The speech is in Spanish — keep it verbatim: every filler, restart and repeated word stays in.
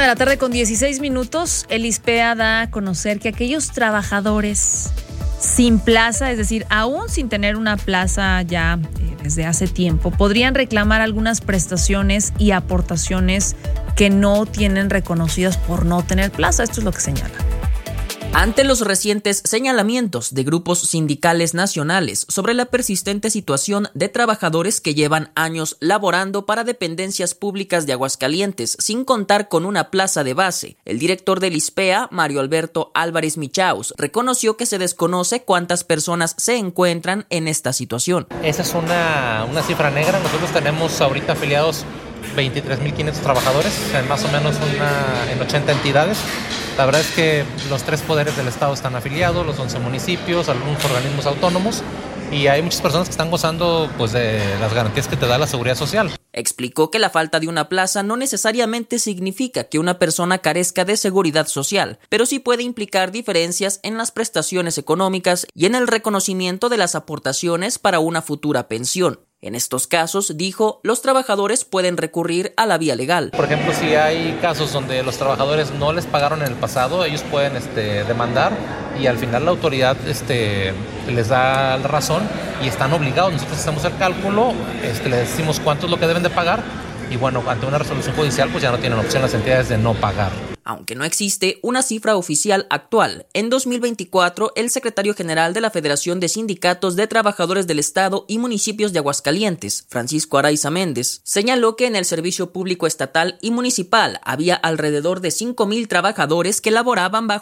de la tarde con dieciséis minutos, el ISPEA da a conocer que aquellos trabajadores sin plaza, es decir, aún sin tener una plaza ya eh, desde hace tiempo, podrían reclamar algunas prestaciones y aportaciones que no tienen reconocidas por no tener plaza. Esto es lo que señala. Ante los recientes señalamientos de grupos sindicales nacionales sobre la persistente situación de trabajadores que llevan años laborando para dependencias públicas de Aguascalientes sin contar con una plaza de base, el director del ISPEA, Mario Alberto Álvarez Michaus, reconoció que se desconoce cuántas personas se encuentran en esta situación. Esa es una, una cifra negra. Nosotros tenemos ahorita afiliados veintitrés mil quinientos trabajadores, en más o menos una, en ochenta entidades. La verdad es que los tres poderes del Estado están afiliados, los once municipios, algunos organismos autónomos, y hay muchas personas que están gozando pues, de las garantías que te da la seguridad social. Explicó que la falta de una plaza no necesariamente significa que una persona carezca de seguridad social, pero sí puede implicar diferencias en las prestaciones económicas y en el reconocimiento de las aportaciones para una futura pensión. En estos casos, dijo, los trabajadores pueden recurrir a la vía legal. Por ejemplo, si hay casos donde los trabajadores no les pagaron en el pasado, ellos pueden este, demandar y al final la autoridad este, les da la razón y están obligados. Nosotros hacemos el cálculo, este, les decimos cuánto es lo que deben de pagar y bueno, ante una resolución judicial pues ya no tienen opción las entidades de no pagar. Aunque no existe una cifra oficial actual, en dos mil veinticuatro el secretario general de la Federación de Sindicatos de Trabajadores del Estado y Municipios de Aguascalientes, Francisco Araiza Méndez, señaló que en el servicio público estatal y municipal había alrededor de cinco mil trabajadores que laboraban bajo